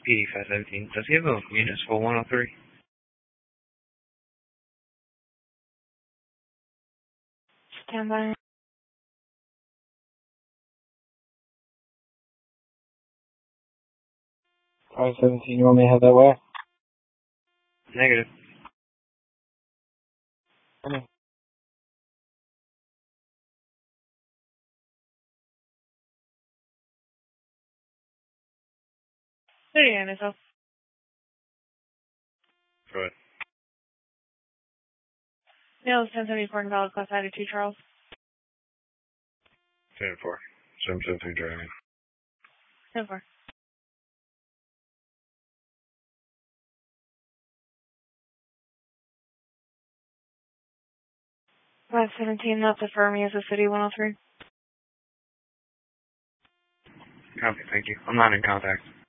PD 517. Does he have a municipal 103? Stand by. 517, you want me to head that way? Negative. Okay. There you go, yourself. Go ahead. Nails 1074 and valid class ID 2 Charles. 10-4. 773 driving. 10-4. 517, that's affirming as a city 103. Copy, thank you. I'm not in contact.